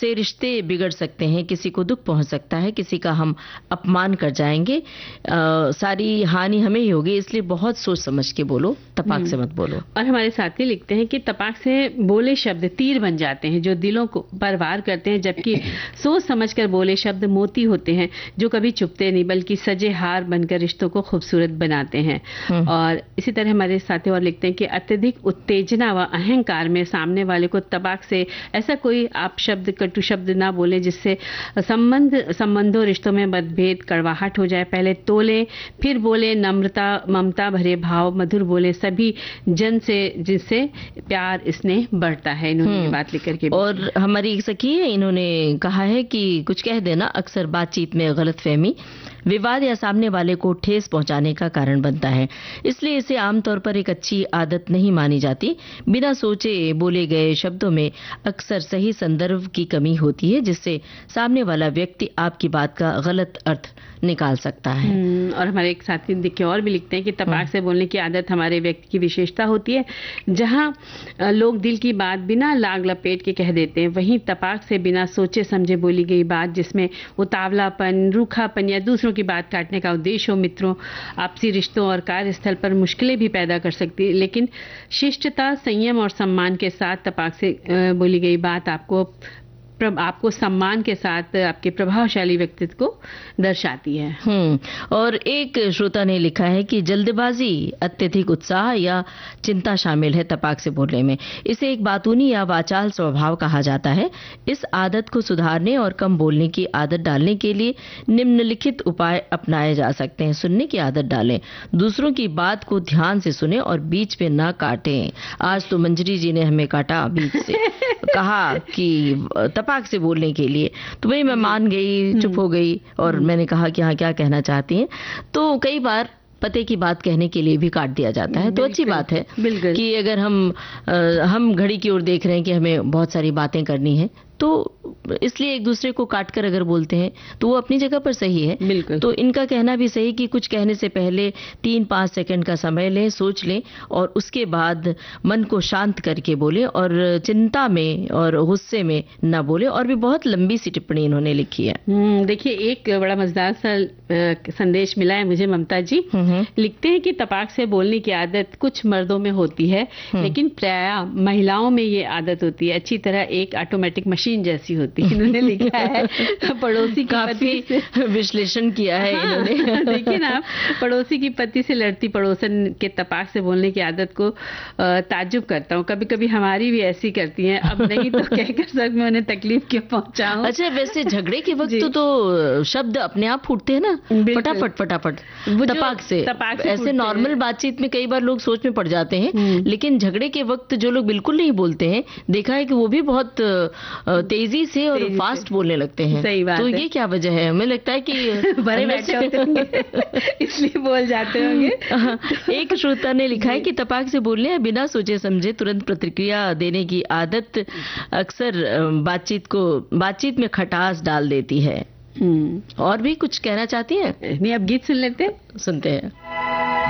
से रिश्ते बिगड़ सकते हैं, किसी को दुख पहुंच सकता है, किसी का हम अपमान कर जाएंगे, सारी हानि हमें ही होगी। इसलिए बहुत सोच समझ के बोलो, तपाक से मत बोलो। और हमारे साथी लिखते हैं कि तपाक से बोले शब्द तीर बन जाते हैं जो दिलों को पर वार करते हैं, जबकि सोच समझकर बोले शब्द मोती होते हैं जो कभी चुभते नहीं बल्कि सजे हार बनकर रिश्तों को खूबसूरत बनाते हैं। और इसी तरह हमारे साथी और लिखते हैं कि अत्यधिक उत्तेजना व अहंकार में सामने वाले को तपाक से ऐसा कोई आप शब्द, कटु शब्द ना बोले जिससे संबंधों रिश्तों में मतभेद, कड़वाहट हो जाए। पहले तोले फिर बोले, नम्रता ममता भरे भाव मधुर बोले सभी जन से, जिससे प्यार स्नेह बढ़ता है। इन्होंने ये बात लिख करके। और हमारी एक सखी है, इन्होंने कहा है कि कुछ कह देना अक्सर बातचीत में गलतफहमी, विवाद या सामने वाले को ठेस पहुंचाने का कारण बनता है। इसलिए इसे आमतौर पर एक अच्छी आदत नहीं मानी जाती। बिना सोचे बोले गए शब्दों में अक्सर सही संदर्भ की कमी होती है, जिससे सामने वाला व्यक्ति आपकी बात का गलत अर्थ निकाल सकता है। और हमारे एक साथी देखिए और भी लिखते हैं कि तपाक से बोलने की आदत हमारे व्यक्ति की विशेषता होती है। जहां लोग दिल की बात बिना लाग लपेट के कह देते हैं, वहीं तपाक से बिना सोचे समझे बोली गई बात जिसमें उतावलापन, रूखापन या दूसरों की बात काटने का उद्देश्य हो, मित्रों, आपसी रिश्तों और कार्यस्थल पर मुश्किलें भी पैदा कर सकती है। लेकिन शिष्टता, संयम और सम्मान के साथ तपाक से बोली गई बात आपको सम्मान के साथ आपके प्रभावशाली व्यक्तित्व को दर्शाती है। और एक श्रोता ने लिखा है कि जल्दबाजी, अत्यधिक उत्साह या चिंता शामिल है तपाक से बोलने में। इसे एक बातूनी या वाचाल स्वभाव कहा जाता है। इस आदत को सुधारने और कम बोलने की आदत डालने के लिए निम्नलिखित उपाय अपनाए जा सकते हैं। सुनने की आदत डालें, दूसरों की बात को ध्यान से सुने और बीच में ना काटें। आज तो मंजरी जी ने हमें काटा बीच से, कहा कि तपाक से बोलने के लिए, तो भाई मैं मान गई, चुप हो गई और मैंने कहा कि हाँ क्या कहना चाहती हैं। तो कई बार पते की बात कहने के लिए भी काट दिया जाता है। तो अच्छी बात है कि अगर हम घड़ी की ओर देख रहे हैं कि हमें बहुत सारी बातें करनी है, तो इसलिए एक दूसरे को काटकर अगर बोलते हैं तो वो अपनी जगह पर सही है। तो इनका कहना भी सही कि कुछ कहने से पहले 3-5 सेकंड का समय लें, सोच लें और उसके बाद मन को शांत करके बोले और चिंता में और गुस्से में ना बोले। और भी बहुत लंबी सी टिप्पणी इन्होंने लिखी है। देखिए एक बड़ा मजेदार सा संदेश मिला है मुझे। ममता जी लिखते हैं कि तपाक से बोलने की आदत कुछ मर्दों में होती है, लेकिन प्रायः महिलाओं में ये आदत होती है अच्छी तरह एक ऑटोमेटिक मशीन जैसी होती है। इन्होंने लिखा है पड़ोसी की काफी विश्लेषण किया है इन्होंने। देखिए ना, पड़ोसी की पति से लड़ती पड़ोसन के तपाक से बोलने की आदत को ताज्जुब करता हूँ। कभी कभी हमारी भी ऐसी करती हैं, अब नहीं तो कहकर सच में उन्हें तकलीफ क्यों पहुंचाऊं। अच्छा, वैसे झगड़े के वक्त तो शब्द अपने आप फूटते हैं ना, फटाफट तपाक से। ऐसे नॉर्मल बातचीत में कई बार लोग सोच में पड़ जाते हैं, लेकिन झगड़े के वक्त जो लोग बिल्कुल नहीं बोलते हैं, देखा है कि वो भी बहुत तेजी से और फास्ट बोलने लगते हैं। सही बात तो है। ये क्या वजह है? हमें लगता है कि भरे बैठे होते होंगे इसलिए बोल जाते होंगे। एक श्रोता ने लिखा है कि तपाक से बोलने बिना सोचे समझे तुरंत प्रतिक्रिया देने की आदत अक्सर बातचीत में खटास डाल देती है। और भी कुछ कहना चाहती हैं? नहीं, अब गीत सुन लेते हैं। सुनते हैं।